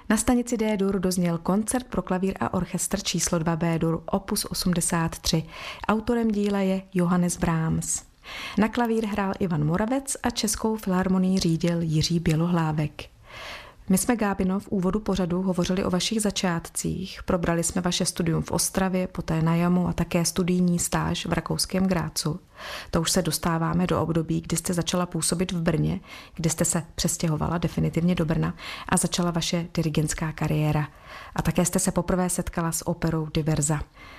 Na stanici D-dur dozněl koncert pro klavír a orchestr číslo 2 B-dur opus 83. Autorem díla je Johannes Brahms. Na klavír hrál Ivan Moravec a Českou filharmonii řídil Jiří Bělohlávek. My jsme, Gábino, v úvodu pořadu hovořili o vašich začátcích, probrali jsme vaše studium v Ostravě, poté na Jamu a také studijní stáž v rakouském Grácu. To už se dostáváme do období, kdy jste začala působit v Brně, kdy jste se přestěhovala definitivně do Brna a začala vaše dirigentská kariéra. A také jste se poprvé setkala s operou Diverza.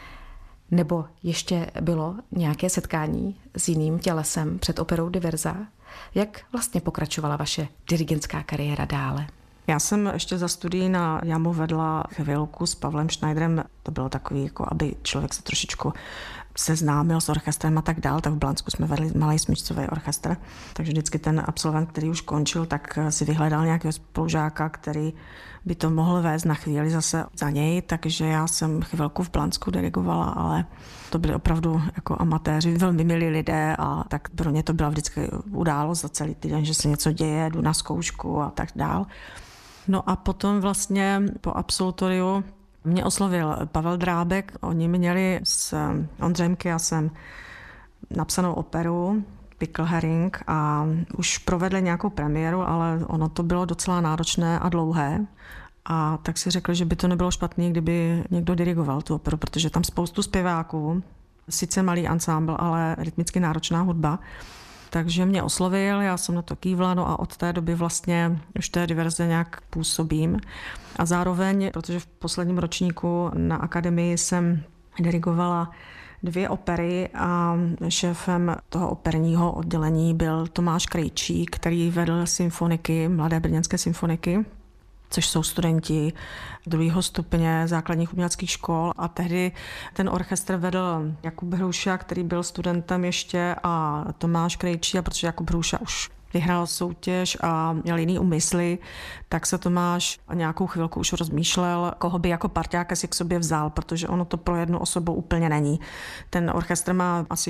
Nebo ještě bylo nějaké setkání s jiným tělesem před operou Diverza? Jak vlastně pokračovala vaše dirigentská kariéra dále? Já jsem ještě za studií na Jamu vedla chvilku s Pavlem Schneiderem. To bylo takový, jako aby člověk se trošičku seznámil s orchestrem a tak dál. Tak v Blansku jsme vedli malý smyčcový orchestr. Takže vždycky ten absolvent, který už končil, tak si vyhledal nějakého spolužáka, který by to mohl vést na chvíli zase za něj. Takže já jsem chvilku v Blansku dirigovala, ale to byli opravdu jako amatéři, velmi milí lidé a tak pro ně to byla vždycky událost za celý týden, že se něco děje, jdu na zkoušku a tak dál. No a potom vlastně po absolutoriu mě oslovil Pavel Drábek. Oni měli s Ondřejem Kyasem napsanou operu Pickelhering a už provedli nějakou premiéru, ale ono to bylo docela náročné a dlouhé. A tak si řekli, že by to nebylo špatné, kdyby někdo dirigoval tu operu, protože tam spoustu zpěváků, sice malý ansámbl, ale rytmicky náročná hudba. Takže mě oslovil, já jsem na to kývla, no a od té doby vlastně už té Diverze nějak působím. A zároveň, protože v posledním ročníku na akademii jsem dirigovala 2 opery a šéfem toho operního oddělení byl Tomáš Krejčík, který vedl symfoniky, mladé brněnské symfoniky, což jsou studenti 2. stupně základních uměleckých škol a tehdy ten orchestr vedl Jakub Hruša, který byl studentem ještě a Tomáš Krejčí, a protože Jakub Hruša už vyhrál soutěž a měl jiný úmysly, tak se Tomáš nějakou chvilku už rozmýšlel, koho by jako parťáka si k sobě vzal, protože ono to pro jednu osobu úplně není. Ten orchestr má asi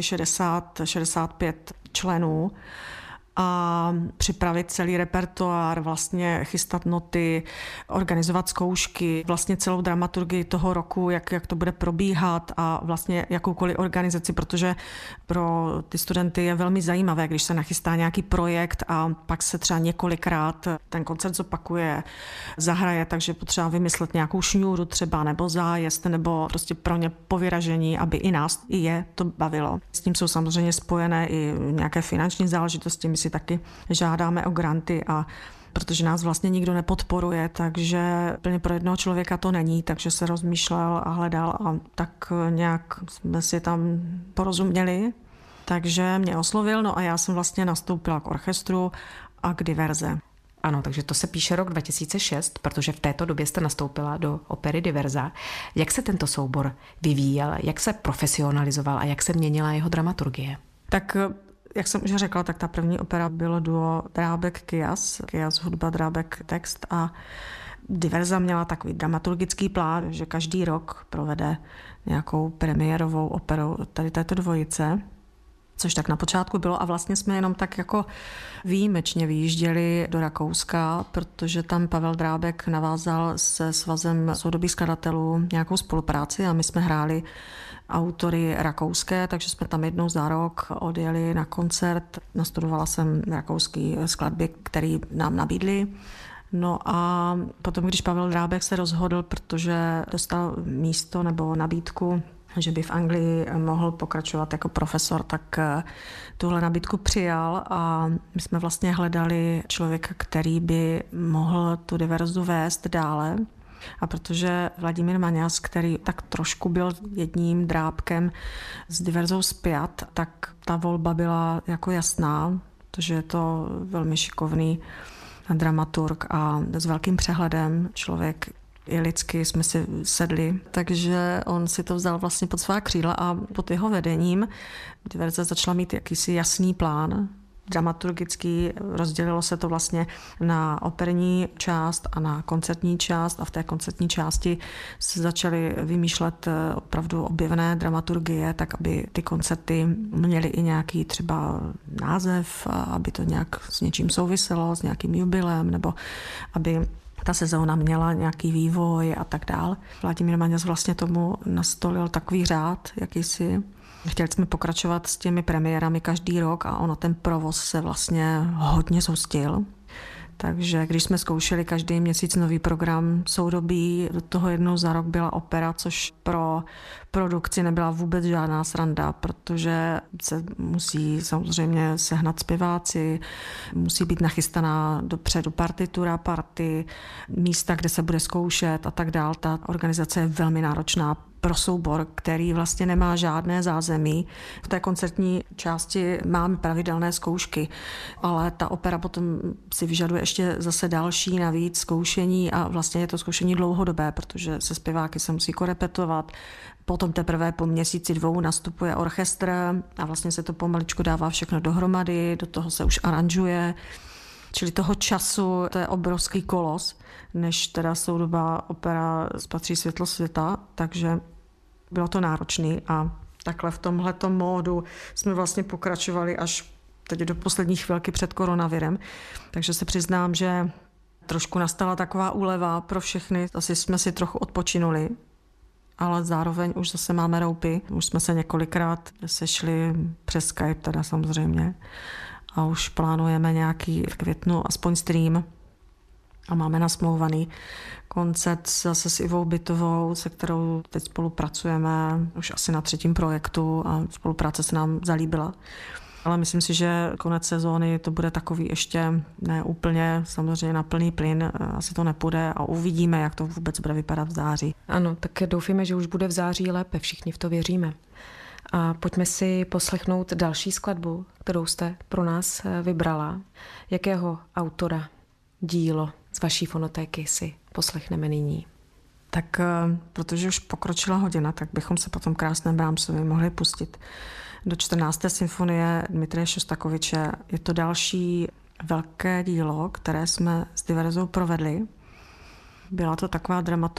60-65 členů a připravit celý repertoár, vlastně chystat noty, organizovat zkoušky, vlastně celou dramaturgii toho roku, jak to bude probíhat a vlastně jakoukoliv organizaci, protože pro ty studenty je velmi zajímavé, když se nachystá nějaký projekt a pak se třeba několikrát ten koncert zopakuje, zahraje, takže potřeba vymyslet nějakou šňůru třeba nebo zájezd nebo prostě pro ně povyražení, aby i nás, i je to bavilo. S tím jsou samozřejmě spojené i nějaké finanční záležitosti, my si taky žádáme o granty a protože nás vlastně nikdo nepodporuje, takže plně pro jednoho člověka to není, takže se rozmýšlel a hledal a tak nějak jsme si tam porozuměli. Takže mě oslovil, no a já jsem vlastně nastoupila k orchestru a k Diverze. Ano, takže to se píše rok 2006, protože v této době jste nastoupila do opery Diverza. Jak se tento soubor vyvíjel, jak se profesionalizoval a jak se měnila jeho dramaturgie? Tak jak jsem už řekla, tak ta první opera bylo duo Drábek-Kyas, Kyas hudba, Drábek text a Diverza měla takový dramaturgický plán, že každý rok provede nějakou premiérovou operu tady této dvojice, což tak na počátku bylo a vlastně jsme jenom tak jako výjimečně vyjížděli do Rakouska, protože tam Pavel Drábek navázal se Svazem soudobých skladatelů nějakou spolupráci a my jsme hráli autory rakouské, takže jsme tam jednou za rok odjeli na koncert. Nastudovala jsem rakouský skladby, který nám nabídli. No a potom, když Pavel Drábek se rozhodl, protože dostal místo nebo nabídku, že by v Anglii mohl pokračovat jako profesor, tak tuhle nabídku přijal a my jsme vlastně hledali člověka, který by mohl tu Diverzu vést dále. A protože Vladimír Maňas, který tak trošku byl jedním Drábkem s Diverzou spjat, tak ta volba byla jako jasná, protože je to velmi šikovný dramaturg a s velkým přehledem člověk. I lidsky jsme si sedli, takže on si to vzal vlastně pod svá křídla a pod jeho vedením Diverze začala mít jakýsi jasný plán, dramaturgický, rozdělilo se to vlastně na operní část a na koncertní část a v té koncertní části se začaly vymýšlet opravdu objevné dramaturgie, tak aby ty koncerty měly i nějaký třeba název, aby to nějak s něčím souviselo, s nějakým jubilem, nebo aby ta sezóna měla nějaký vývoj a tak dál. Vladimír Maňas vlastně tomu nastolil takový řád, jakýsi. Chtěli jsme pokračovat s těmi premiérami každý rok a ono ten provoz se vlastně hodně zhustil. Takže když jsme zkoušeli každý měsíc nový program soudobí, do toho jednou za rok byla opera, což pro produkci nebyla vůbec žádná sranda, protože se musí samozřejmě sehnat zpěváci, musí být nachystaná dopředu partitura, party, místa, kde se bude zkoušet a tak dál. Ta organizace je velmi náročná pro soubor, který vlastně nemá žádné zázemí. V té koncertní části máme pravidelné zkoušky, ale ta opera potom si vyžaduje ještě zase další navíc zkoušení a vlastně je to zkoušení dlouhodobé, protože se zpěváky se musí korepetovat. Potom teprve po měsíci 2 nastupuje orchestr a vlastně se to pomaličku dává všechno dohromady, do toho se už aranžuje. Čili toho času, to je obrovský kolos, než teda soudobá opera spatří světlo světa, takže bylo to náročný a takhle v tomhletom módu jsme vlastně pokračovali až teď do poslední chvilky před koronavirem. Takže se přiznám, že trošku nastala taková úleva pro všechny. Asi jsme si trochu odpočinuli, ale zároveň už zase máme roupy. Už jsme se několikrát sešli přes Skype teda samozřejmě a už plánujeme nějaký v květnu aspoň stream a máme nasmlouvaný koncert zase s Ivou Bytovou, se kterou teď spolupracujeme už asi na 3. projektu a spolupráce se nám zalíbila. Ale myslím si, že konec sezóny to bude takový ještě ne úplně samozřejmě na plný plyn, asi to nepůjde a uvidíme, jak to vůbec bude vypadat v září. Ano, tak doufíme, že už bude v září lépe, všichni v to věříme. A pojďme si poslechnout další skladbu, kterou jste pro nás vybrala. Jakého autora dílo z vaší fonotéky si poslechneme nyní? Tak protože už pokročila hodina, tak bychom se potom krásném Brahmsovi mohli pustit do 14. symfonie Dmitrije Šostakoviče. Je to další velké dílo, které jsme s Diverzou provedli. Byla to taková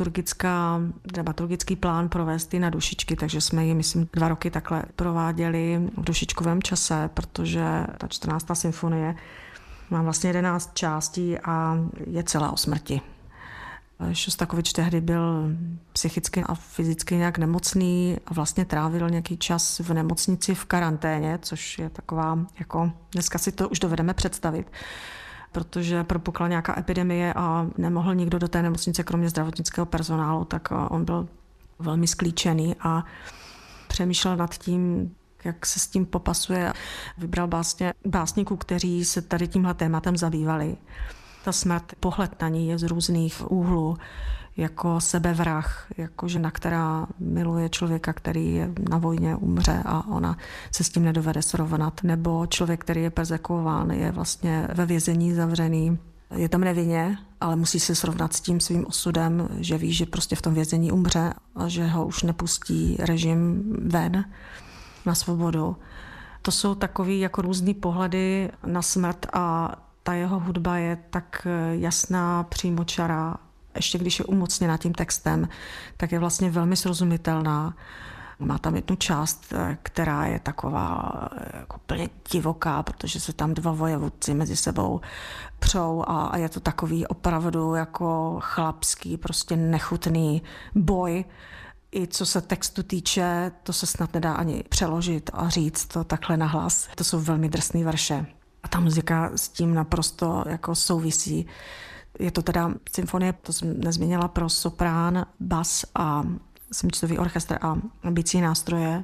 dramaturgický plán provést ji na dušičky, takže jsme ji, myslím, 2 roky takhle prováděli v dušičkovém čase, protože ta 14. symfonie má vlastně 11 částí a je celá o smrti. Šostakovič tehdy byl psychicky a fyzicky nějak nemocný a vlastně trávil nějaký čas v nemocnici v karanténě, což je taková, jako dneska si to už dovedeme představit, protože propukla nějaká epidemie a nemohl nikdo do té nemocnice, kromě zdravotnického personálu, tak on byl velmi sklíčený a přemýšlel nad tím, jak se s tím popasuje. Vybral básníků, kteří se tady tímhle tématem zabývali. Ta smrt, pohled na ní je z různých úhlů, jako sebevrah, jako žena, která miluje člověka, který na vojně umře a ona se s tím nedovede srovnat, nebo člověk, který je perzekuován, je vlastně ve vězení zavřený, je tam nevinně, ale musí se srovnat s tím svým osudem, že ví, že prostě v tom vězení umře a že ho už nepustí režim ven na svobodu. To jsou takový jako různý pohledy na smrt a ta jeho hudba je tak jasná, přímočará. Ještě když je umocněna tím textem, tak je vlastně velmi srozumitelná. Má tam jednu část, která je taková jako plně divoká, protože se tam 2 vojevůdci mezi sebou přou a je to takový opravdu jako chlapský, prostě nechutný boj. I co se textu týče, to se snad nedá ani přeložit a říct to takhle nahlas. To jsou velmi drsné verše. A ta muzika s tím naprosto jako souvisí. Je to teda symfonie, to jsem nezmínila, pro soprán, bas a smyčcový orchestr a bicí nástroje.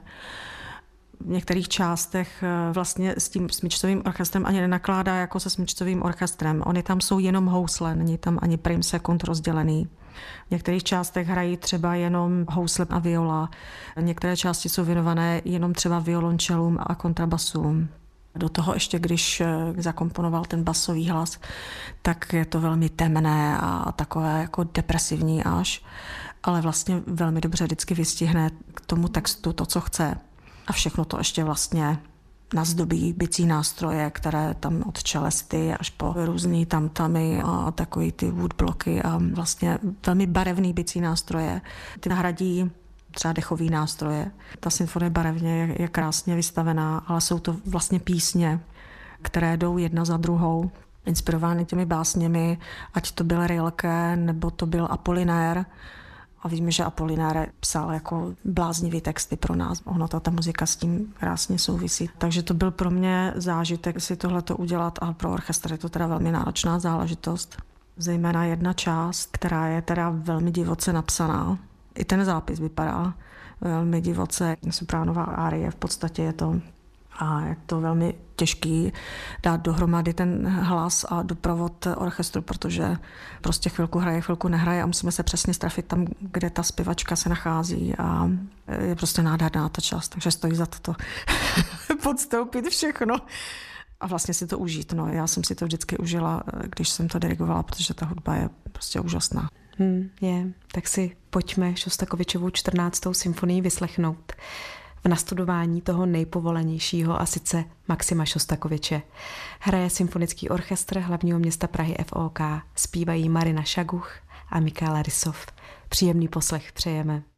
V některých částech vlastně s tím smyčcovým orchestrem ani nenakládá jako se smyčcovým orchestrem. Oni tam jsou jenom housle, není tam ani prim sekund rozdělený. V některých částech hrají třeba jenom housle a viola. Některé části jsou věnované jenom třeba violončelům a kontrabasům. Do toho ještě, když zakomponoval ten basový hlas, tak je to velmi temné a takové jako depresivní až, ale vlastně velmi dobře vždycky vystihne k tomu textu to, co chce. A všechno to ještě vlastně nazdobí bicí nástroje, které tam od čelesty až po různý tamtamy a takový ty woodbloky a vlastně velmi barevný bicí nástroje. Ty nahradí třeba dechový nástroje. Ta symfonie barevně je krásně vystavená, ale jsou to vlastně písně, které jdou jedna za druhou. inspirovány těmi básněmi, ať to byl Rilke, nebo to byl Apollinaire. A víme, že Apollinaire psal jako bláznivý texty pro nás. Ono ta muzika s tím krásně souvisí. Takže to byl pro mě zážitek si tohleto udělat a pro orchestr je to teda velmi náročná záležitost. Zejména jedna část, která je teda velmi divoce napsaná. I ten zápis vypadá velmi divoce. Sopránová árie v podstatě je to. A je to velmi těžký dát dohromady ten hlas a doprovod orchestru, protože prostě chvilku hraje, chvilku nehraje a musíme se přesně strefit tam, kde ta zpěvačka se nachází a je prostě nádherná ta část, takže stojí za to podstoupit všechno a vlastně si to užít. No, já jsem si to vždycky užila, když jsem to dirigovala, protože ta hudba je prostě úžasná. Tak si pojďme Šostakovičovu 14. symfonii vyslechnout v nastudování toho nejpovolenějšího a sice Maxima Šostakoviče. Hraje Symfonický orchestr hlavního města Prahy FOK, zpívají Marina Šaguch a Michaela Rysov. Příjemný poslech přejeme.